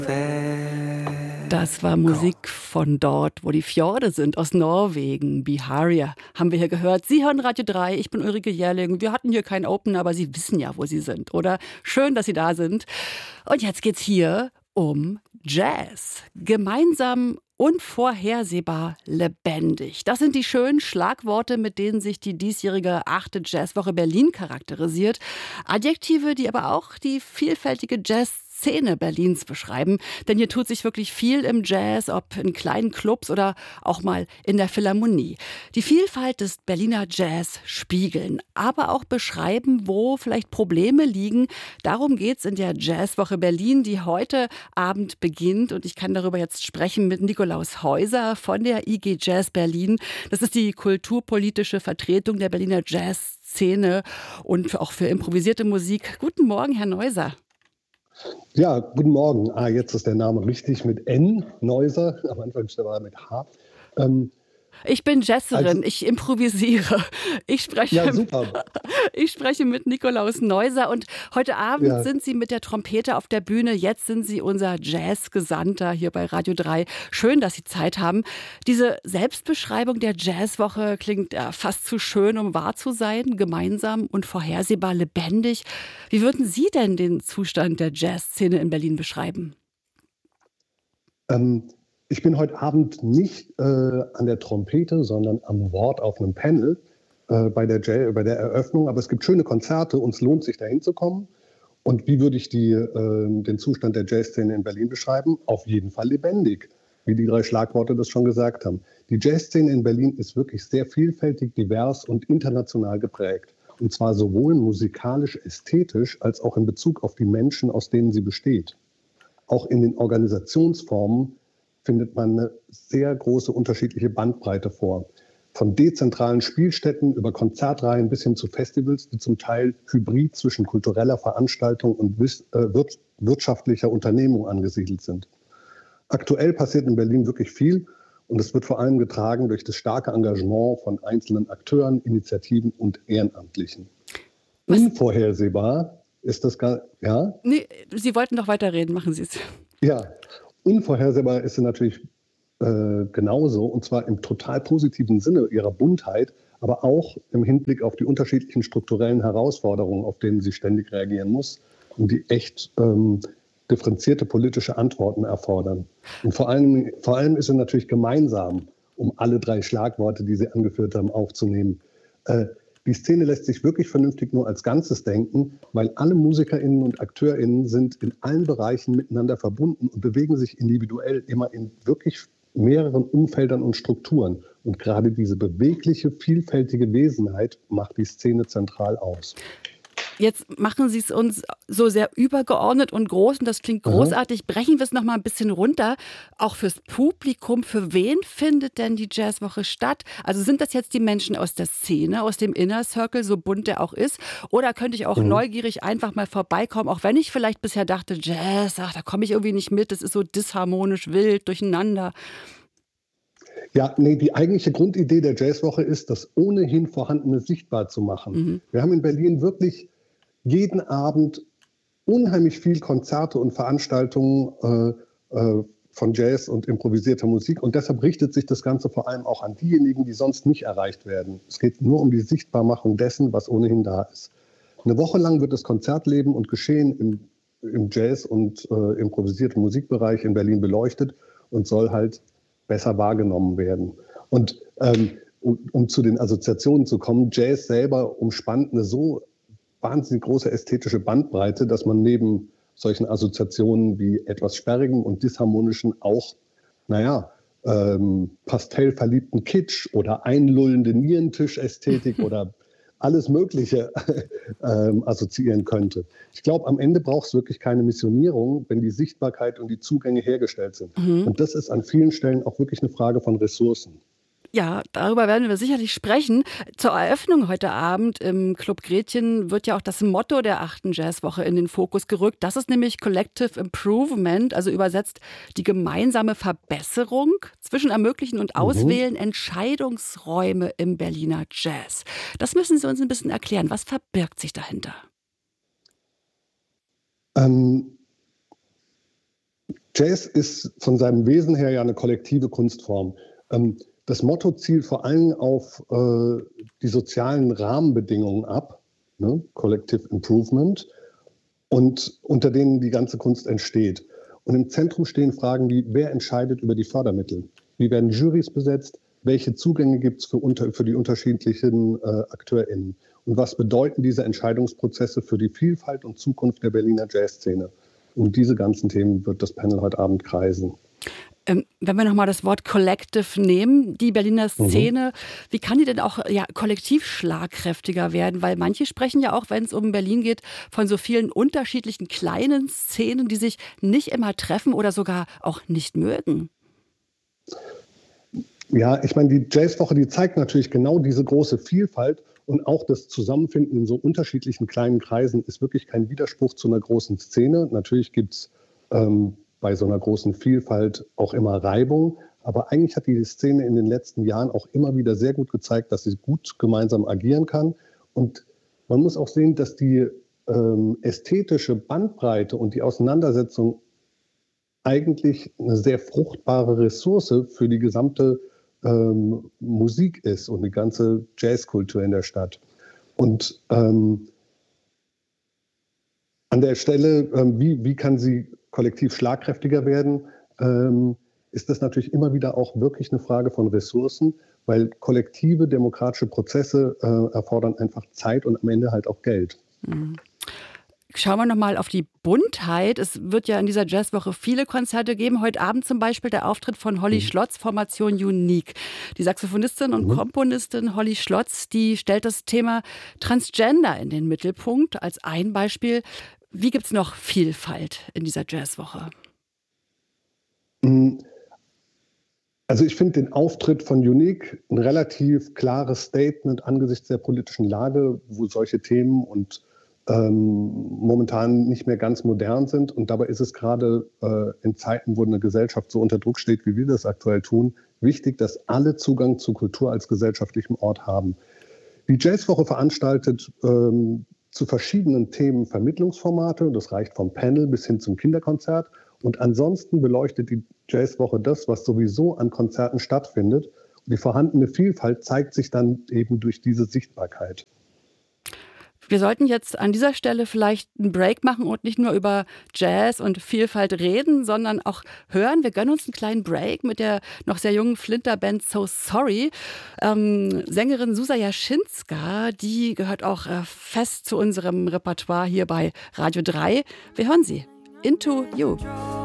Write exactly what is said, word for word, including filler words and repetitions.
Das war Musik von dort, wo die Fjorde sind, aus Norwegen. Biharia haben wir hier gehört. Sie hören Radio drei, ich bin Ulrike Jährling. Wir hatten hier keinen Open, aber Sie wissen ja, wo Sie sind, oder? Schön, dass Sie da sind. Und jetzt geht's hier um Jazz. Gemeinsam, unvorhersehbar, lebendig. Das sind die schönen Schlagworte, mit denen sich die diesjährige achte Jazzwoche Berlin charakterisiert. Adjektive, die aber auch die vielfältige Jazzszene Berlins beschreiben. Denn hier tut sich wirklich viel im Jazz, ob in kleinen Clubs oder auch mal in der Philharmonie. Die Vielfalt des Berliner Jazz spiegeln, aber auch beschreiben, wo vielleicht Probleme liegen. Darum geht's in der Jazzwoche Berlin, die heute Abend beginnt. Und ich kann darüber jetzt sprechen mit Nikolaus Heuser von der I G Jazz Berlin. Das ist die kulturpolitische Vertretung der Berliner Jazzszene und auch für improvisierte Musik. Guten Morgen, Herr Neuser. Ja, guten Morgen. Ah, jetzt ist der Name richtig mit N, Neuser. Am Anfang war er mit H. Ähm, ich bin Jazzerin, also, ich improvisiere. Ich spreche, ja, super. ich spreche mit Nikolaus Neuser und heute Abend ja. sind Sie mit der Trompete auf der Bühne. Jetzt sind Sie unser Jazzgesandter hier bei Radio drei. Schön, dass Sie Zeit haben. Diese Selbstbeschreibung der Jazzwoche klingt ja fast zu schön, um wahr zu sein. Gemeinsam und vorhersehbar lebendig. Wie würden Sie denn den Zustand der Jazzszene in Berlin beschreiben? Ähm Ich bin heute Abend nicht äh, an der Trompete, sondern am Wort auf einem Panel äh, bei, der J- bei der Eröffnung. Aber es gibt schöne Konzerte und es lohnt sich, da hinzukommen. Und wie würde ich die, äh, den Zustand der Jazzszene in Berlin beschreiben? Auf jeden Fall lebendig, wie die drei Schlagworte das schon gesagt haben. Die Jazzszene in Berlin ist wirklich sehr vielfältig, divers und international geprägt. Und zwar sowohl musikalisch, ästhetisch, als auch in Bezug auf die Menschen, aus denen sie besteht. Auch in den Organisationsformen findet man eine sehr große unterschiedliche Bandbreite vor. Von dezentralen Spielstätten über Konzertreihen bis hin zu Festivals, die zum Teil hybrid zwischen kultureller Veranstaltung und wirtschaftlicher Unternehmung angesiedelt sind. Aktuell passiert in Berlin wirklich viel und es wird vor allem getragen durch das starke Engagement von einzelnen Akteuren, Initiativen und Ehrenamtlichen. Was? Unvorhersehbar ist das gar, ja? Nee, Sie wollten doch weiterreden, machen Sie es. Ja. Unvorhersehbar ist sie natürlich äh, genauso, und zwar im total positiven Sinne ihrer Buntheit, aber auch im Hinblick auf die unterschiedlichen strukturellen Herausforderungen, auf denen sie ständig reagieren muss und die echt ähm, differenzierte politische Antworten erfordern. Und vor allem, vor allem ist sie natürlich gemeinsam, um alle drei Schlagworte, die Sie angeführt haben, aufzunehmen. Äh, Die Szene lässt sich wirklich vernünftig nur als Ganzes denken, weil alle MusikerInnen und AkteurInnen sind in allen Bereichen miteinander verbunden und bewegen sich individuell immer in wirklich mehreren Umfeldern und Strukturen. Und gerade diese bewegliche, vielfältige Wesenheit macht die Szene zentral aus. Jetzt machen Sie es uns so sehr übergeordnet und groß und das klingt großartig. Aha. Brechen wir es noch mal ein bisschen runter. Auch fürs Publikum, für wen findet denn die Jazzwoche statt? Also sind das jetzt die Menschen aus der Szene, aus dem Inner Circle, so bunt der auch ist? Oder könnte ich auch mhm. neugierig einfach mal vorbeikommen, auch wenn ich vielleicht bisher dachte, Jazz, ach, da komme ich irgendwie nicht mit, das ist so disharmonisch, wild, durcheinander. Ja, nee, die eigentliche Grundidee der Jazzwoche ist, das ohnehin Vorhandene sichtbar zu machen. Mhm. Wir haben in Berlin wirklich jeden Abend unheimlich viel Konzerte und Veranstaltungen äh, äh, von Jazz und improvisierter Musik. Und deshalb richtet sich das Ganze vor allem auch an diejenigen, die sonst nicht erreicht werden. Es geht nur um die Sichtbarmachung dessen, was ohnehin da ist. Eine Woche lang wird das Konzertleben und Geschehen im, im Jazz- und äh, improvisierten Musikbereich in Berlin beleuchtet und soll halt besser wahrgenommen werden. Und ähm, um, um zu den Assoziationen zu kommen, Jazz selber umspannt eine so wahnsinnig große ästhetische Bandbreite, dass man neben solchen Assoziationen wie etwas Sperrigem und Disharmonischen auch, naja, ähm, pastellverliebten Kitsch oder einlullende Nierentischästhetik oder alles Mögliche ähm, assoziieren könnte. Ich glaube, am Ende braucht es wirklich keine Missionierung, wenn die Sichtbarkeit und die Zugänge hergestellt sind. Mhm. Und das ist an vielen Stellen auch wirklich eine Frage von Ressourcen. Ja, darüber werden wir sicherlich sprechen. Zur Eröffnung heute Abend im Club Gretchen wird ja auch das Motto der achten Jazzwoche in den Fokus gerückt. Das ist nämlich Collective Improvement, also übersetzt die gemeinsame Verbesserung zwischen Ermöglichen und Auswählen, mhm. Entscheidungsräume im Berliner Jazz. Das müssen Sie uns ein bisschen erklären. Was verbirgt sich dahinter? Ähm Jazz ist von seinem Wesen her ja eine kollektive Kunstform. Ähm, das Motto zielt vor allem auf äh, die sozialen Rahmenbedingungen ab, ne? Collective Improvement, und unter denen die ganze Kunst entsteht. Und im Zentrum stehen Fragen wie, wer entscheidet über die Fördermittel? Wie werden Jurys besetzt? Welche Zugänge gibt es für, unter, für die unterschiedlichen äh, AkteurInnen? Und was bedeuten diese Entscheidungsprozesse für die Vielfalt und Zukunft der Berliner Jazzszene? Um diese ganzen Themen wird das Panel heute Abend kreisen. Ähm, wenn wir nochmal das Wort Collective nehmen, die Berliner Szene, mhm. wie kann die denn auch ja, kollektiv schlagkräftiger werden? Weil manche sprechen ja auch, wenn es um Berlin geht, von so vielen unterschiedlichen kleinen Szenen, die sich nicht immer treffen oder sogar auch nicht mögen. Ja, ich meine, die Jazzwoche, die zeigt natürlich genau diese große Vielfalt, und auch das Zusammenfinden in so unterschiedlichen kleinen Kreisen ist wirklich kein Widerspruch zu einer großen Szene. Natürlich gibt es ähm, bei so einer großen Vielfalt auch immer Reibung, aber eigentlich hat die Szene in den letzten Jahren auch immer wieder sehr gut gezeigt, dass sie gut gemeinsam agieren kann. Und man muss auch sehen, dass die ähm, ästhetische Bandbreite und die Auseinandersetzung eigentlich eine sehr fruchtbare Ressource für die gesamte ähm, Musik ist und die ganze Jazzkultur in der Stadt. Und ähm, an der Stelle, ähm, wie, wie kann sie kollektiv schlagkräftiger werden, ähm, ist das natürlich immer wieder auch wirklich eine Frage von Ressourcen, weil kollektive demokratische Prozesse äh, erfordern einfach Zeit und am Ende halt auch Geld. Mhm. Schauen wir nochmal auf die Buntheit. Es wird ja in dieser Jazzwoche viele Konzerte geben. Heute Abend zum Beispiel der Auftritt von Holly mhm. Schlotz, Formation Unique. Die Saxophonistin und mhm. Komponistin Holly Schlotz, die stellt das Thema Transgender in den Mittelpunkt als ein Beispiel. Wie gibt es noch Vielfalt in dieser Jazzwoche? Also ich finde den Auftritt von Unique ein relativ klares Statement angesichts der politischen Lage, wo solche Themen und ähm, momentan nicht mehr ganz modern sind. Und dabei ist es gerade äh, in Zeiten, wo eine Gesellschaft so unter Druck steht, wie wir das aktuell tun, wichtig, dass alle Zugang zu Kultur als gesellschaftlichem Ort haben. Die Jazzwoche veranstaltet ähm, zu verschiedenen Themen Vermittlungsformate. Das reicht vom Panel bis hin zum Kinderkonzert. Und ansonsten beleuchtet die Jazzwoche das, was sowieso an Konzerten stattfindet. Und die vorhandene Vielfalt zeigt sich dann eben durch diese Sichtbarkeit. Wir sollten jetzt an dieser Stelle vielleicht einen Break machen und nicht nur über Jazz und Vielfalt reden, sondern auch hören. Wir gönnen uns einen kleinen Break mit der noch sehr jungen Flinterband So Sorry. Ähm, Sängerin Susa Jaschinska, die gehört auch äh, fest zu unserem Repertoire hier bei Radio drei. Wir hören sie. Into You.